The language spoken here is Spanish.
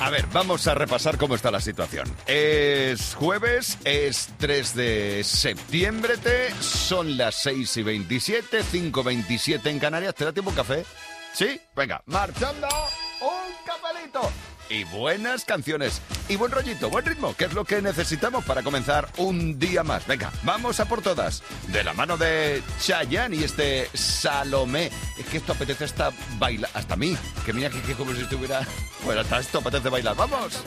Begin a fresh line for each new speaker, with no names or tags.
A ver, vamos a repasar cómo está la situación. Es jueves, es 3 de septiembre, son las 6:27, 5:27 en Canarias. ¿Te da tiempo un café? ¿Sí? Venga, marchando, un cafelito. Y buenas canciones, y buen rollito, buen ritmo, que es lo que necesitamos para comenzar un día más. Venga, vamos a por todas. De la mano de Chayanne y este Salomé. Es que esto apetece hasta bailar, hasta a mí. Que mira que como si estuviera... Bueno, hasta esto apetece bailar. ¡Vamos!